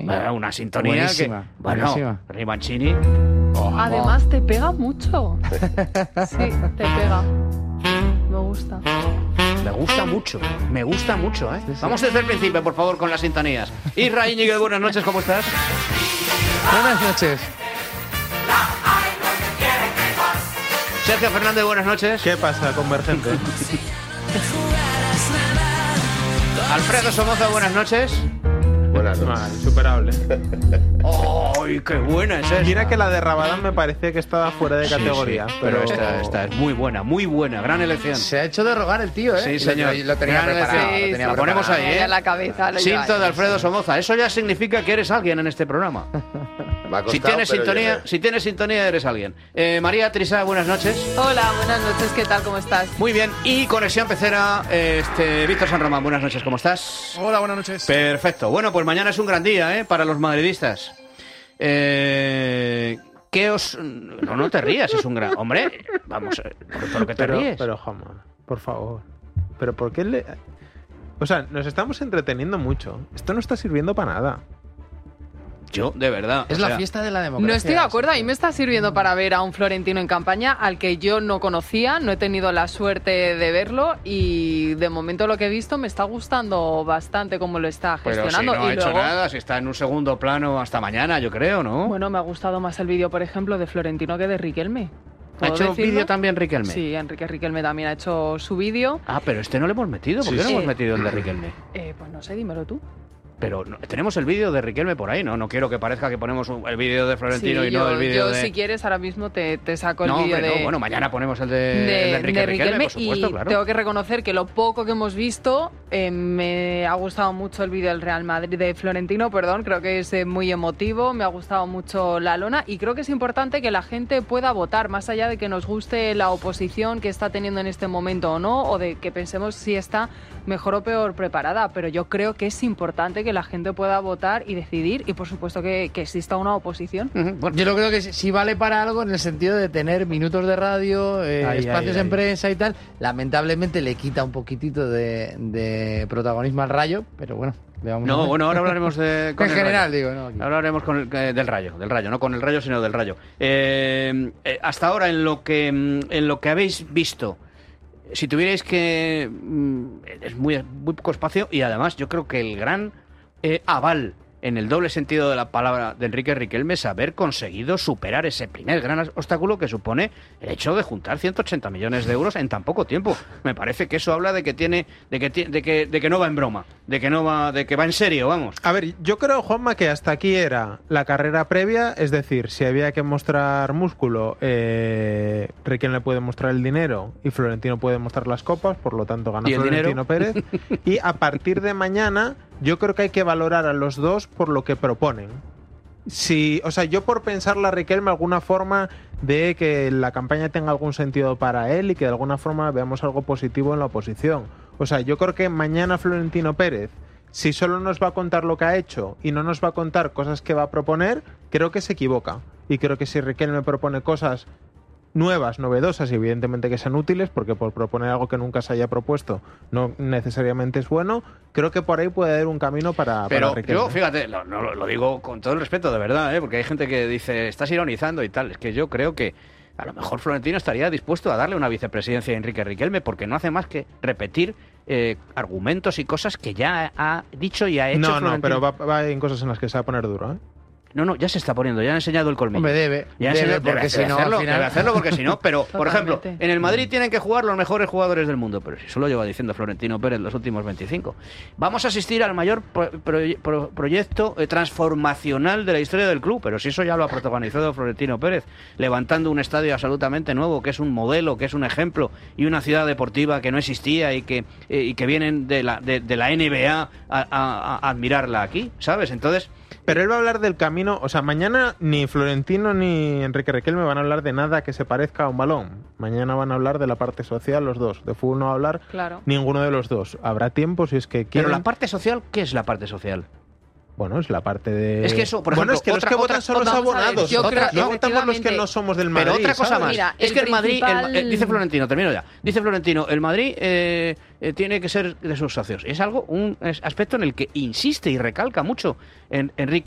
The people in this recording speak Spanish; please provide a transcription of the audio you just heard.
Una sintonía buenísima, que... Bueno, buenísima. Rimancini... Además te pega mucho. Sí, te pega. Me gusta. Me gusta mucho, ¿eh? Vamos desde el principio, por favor, con las sintonías. Isra Íñiguez, buenas noches, ¿cómo estás? Buenas noches. Sergio Fernández, buenas noches. ¿Qué pasa, Convergente? Alfredo Somoza, buenas noches. Buenas noches. Mal, superable. ¡Ay, qué buena es esa! Mira que la de Rabadán me parecía que estaba fuera de categoría. Sí, pero esta es muy buena, gran elección. Se ha hecho de rogar el tío, ¿eh? Sí, señor. Lo tenía Gran preparado. elección. Lo tenía La ponemos preparado. ahí, ¿eh? En la cabeza. Lo lleva Cinto ahí. de Alfredo Somoza. Eso ya significa que eres alguien en este programa. Me ha costado, Si tienes pero sintonía, llegué. si tienes sintonía, eres alguien. María Trisá, buenas noches. Hola, buenas noches, ¿qué tal? ¿Cómo estás? Muy bien. Y Conexión Pecera, Víctor San Román, buenas noches, ¿cómo estás? Hola, buenas noches. Perfecto. Bueno, pues mañana es un gran día, para los madridistas. ¿Qué os...? No te rías, es un gran... Hombre, vamos, ¿por qué te ríes? Pero, Juanma, por favor. ¿Pero por qué le...? O sea, nos estamos entreteniendo mucho. Esto no está sirviendo para nada. Yo, de verdad. Es o la sea, fiesta de la democracia. No estoy de acuerdo, a mí me está sirviendo para ver a un Florentino en campaña al que yo no conocía, no he tenido la suerte de verlo y de momento lo que he visto me está gustando bastante cómo lo está Pero gestionando. si no ha y hecho luego, nada, si está en un segundo plano hasta mañana, yo creo, ¿no? bueno, me ha gustado más el vídeo, por ejemplo, de Florentino que de Riquelme. ¿Ha ¿Puedo hecho decirlo? vídeo también Riquelme? Sí, Enrique Riquelme también ha hecho su vídeo. Ah, pero este no lo hemos metido. ¿Por qué no hemos metido el de Riquelme? Pues no sé, dímelo tú. Pero tenemos el vídeo de Riquelme por ahí, ¿no? No quiero que parezca que ponemos el vídeo de Florentino Sí, y no el vídeo yo de... si quieres ahora mismo te saco el No, vídeo hombre, de... no. Bueno, mañana ponemos el de Enrique Riquelme, por supuesto, y claro. tengo que reconocer que lo poco que hemos visto me ha gustado mucho el vídeo del Real Madrid de Florentino, creo que es muy emotivo, me ha gustado mucho la lona y creo que es importante que la gente pueda votar, más allá de que nos guste la oposición que está teniendo en este momento o no, o de que pensemos si está mejor o peor preparada, pero yo creo que es importante que la gente pueda votar y decidir y por supuesto que exista una oposición. Yo lo creo que sí vale para algo en el sentido de tener minutos de radio, espacios en prensa y tal. Lamentablemente le quita un poquitito de protagonismo al Rayo, pero bueno. No, bueno, ahora hablaremos de... En general, digo, no. Aquí. Ahora hablaremos del Rayo, no con el Rayo, sino del Rayo. Hasta ahora, en lo que habéis visto, si tuvierais que... es muy poco espacio y además yo creo que el gran aval en el doble sentido de la palabra de Enrique Riquelme es haber conseguido superar ese primer gran obstáculo que supone el hecho de juntar 180 millones de euros en tan poco tiempo. Me parece que eso habla de que no va en broma, de que va en serio, vamos. A ver, yo creo, Juanma, que hasta aquí era la carrera previa, es decir, si había que mostrar músculo, Riquelme puede mostrar el dinero y Florentino puede mostrar las copas, por lo tanto gana Florentino Pérez. Y a partir de mañana, yo creo que hay que valorar a los dos por lo que proponen. Yo por pensarle a Riquelme alguna forma de que la campaña tenga algún sentido para él y que de alguna forma veamos algo positivo en la oposición. Yo creo que mañana Florentino Pérez, si solo nos va a contar lo que ha hecho y no nos va a contar cosas que va a proponer, creo que se equivoca. Y creo que si Riquelme propone cosas nuevas, novedosas y evidentemente que sean útiles, porque por proponer algo que nunca se haya propuesto no necesariamente es bueno, creo que por ahí puede haber un camino para Riquelme. Yo, fíjate, lo digo con todo el respeto, de verdad, porque hay gente que dice, estás ironizando y tal, es que yo creo que a lo mejor Florentino estaría dispuesto a darle una vicepresidencia a Enrique Riquelme porque no hace más que repetir argumentos y cosas que ya ha dicho y ha hecho Florentino. No, pero va en cosas en las que se va a poner duro, ¿eh? No, ya se está poniendo, ya ha enseñado el colmillo. Hombre, debe hacerlo porque si no, pero, por ejemplo, Totalmente. en el Madrid tienen que jugar los mejores jugadores del mundo, pero si eso lo lleva diciendo Florentino Pérez los últimos 25. Vamos a asistir al mayor proyecto transformacional de la historia del club, pero si eso ya lo ha protagonizado Florentino Pérez, levantando un estadio absolutamente nuevo, que es un modelo, que es un ejemplo, y una ciudad deportiva que no existía y que vienen de la NBA a admirarla aquí, ¿sabes? Entonces... Pero él va a hablar del camino, mañana ni Florentino ni Enrique Riquelme van a hablar de nada que se parezca a un balón. Mañana van a hablar de la parte social los dos. De fútbol no va a hablar ninguno de los dos. Habrá tiempo si es que quieren. Pero la parte social, ¿qué es la parte social? Bueno, es la parte de... Es que eso, por ejemplo... Bueno, es que los que votan son los abonados. No votamos los que no somos del Madrid, Pero otra cosa ¿sabes? más. Mira, es que el Madrid... principal... dice Florentino, termino ya. Dice Florentino, el Madrid tiene que ser de sus socios. Es un aspecto en el que insiste y recalca mucho Enrique